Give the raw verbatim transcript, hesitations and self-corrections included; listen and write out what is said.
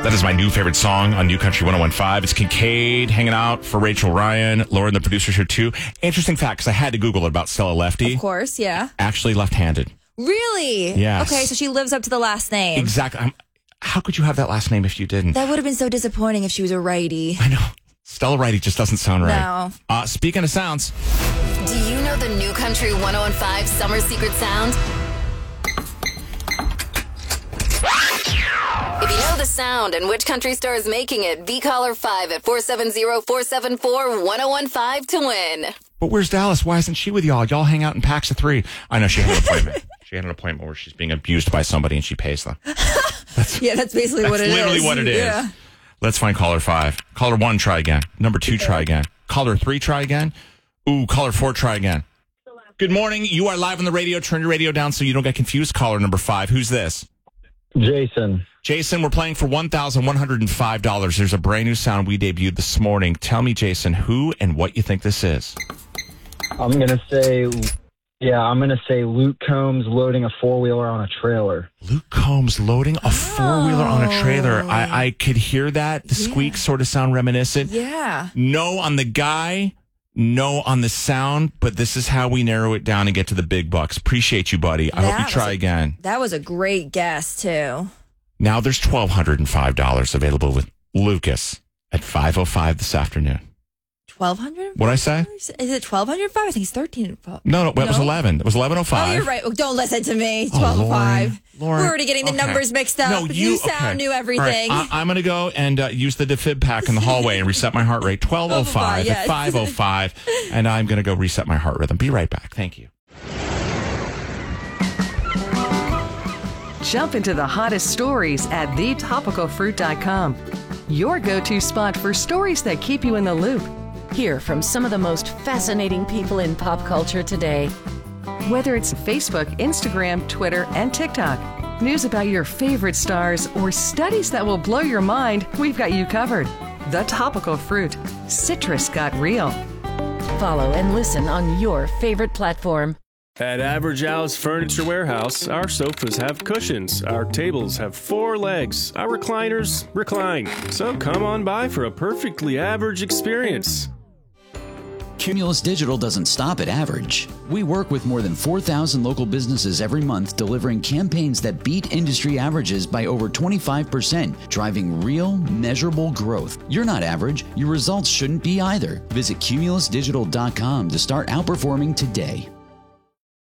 That is my new favorite song on New Country one oh one point five. It's Kincaid hanging out for Rachel Ryan. Lauren, the producer's here too. Interesting fact, because I had to Google it about Stella Lefty. Of course, yeah. Actually left-handed. Really? Yes. Okay, so she lives up to the last name. Exactly. I'm, how could you have that last name if you didn't? That would have been so disappointing if she was a righty. I know. Stella Righty just doesn't sound right. No. Uh, speaking of sounds. Do you know the New Country one oh one point five summer secret sound? If you know the sound and which country star is making it, be caller five at four seven zero, four seven four, one oh one five to win. But where's Dallas? Why isn't she with y'all? Y'all hang out in packs of three. I know she had an appointment. She had an appointment where she's being abused by somebody and she pays them. That's, yeah, that's basically that's what it is. literally what it is. Yeah. Let's find caller five. Caller one, try again. Number two, try again. Caller three, try again. Ooh, caller four, try again. Good morning. You are live on the radio. Turn your radio down so you don't get confused. Caller number five. Who's this? Jason. Jason, we're playing for one thousand one hundred five dollars. There's a brand new sound we debuted this morning. Tell me, Jason, who and what you think this is. I'm going to say, yeah, I'm going to say Luke Combs loading a four-wheeler on a trailer. Luke Combs loading a four-wheeler on a trailer. I, I could hear that. The Yeah. squeak sort of sound reminiscent. Yeah. No on the guy, no on the sound, but this is how we narrow it down and get to the big bucks. Appreciate you, buddy. I hope That you try was a- again. That was a great guess, too. Now there's one thousand two hundred five dollars available with Lucas at five oh five this afternoon. twelve hundred? What'd I say? Is it twelve hundred five? I think it's thirteen. No, no, it was No? eleven. It was eleven oh five. Oh, you're right. Oh, don't listen to me. Oh, twelve oh five. Lauren, Lauren, We're already getting the okay. numbers mixed up. No, you, you sound okay. knew everything. All right, I, I'm going to go and uh, use the defib pack in the hallway and reset my heart rate. twelve oh five yes. at five oh five. And I'm going to go reset my heart rhythm. Be right back. Thank you. Jump into the hottest stories at the topical fruit dot com. Your go-to spot for stories that keep you in the loop. Hear from some of the most fascinating people in pop culture today. Whether it's Facebook, Instagram, Twitter, and TikTok, news about your favorite stars, or studies that will blow your mind, we've got you covered. The Topical Fruit. Citrus got real. Follow and listen on your favorite platform. At Average Al's Furniture Warehouse, our sofas have cushions, our tables have four legs, our recliners recline. So come on by for a perfectly average experience. Cumulus Digital doesn't stop at average. We work with more than four thousand local businesses every month, delivering campaigns that beat industry averages by over twenty-five percent, driving real, measurable growth. You're not average. Your results shouldn't be either. Visit cumulus digital dot com to start outperforming today.